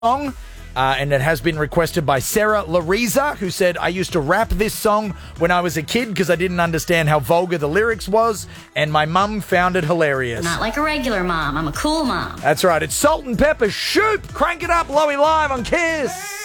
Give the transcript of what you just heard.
song, and it has been requested by Sarah Lariza, who said, I used to rap this song when I was a kid because I didn't understand how vulgar the lyrics was, and my mum found it hilarious. Not like a regular mom. I'm a cool mom. That's right. It's Salt and Pepper. Shoot! Crank it up, Lowy Live on Kiss.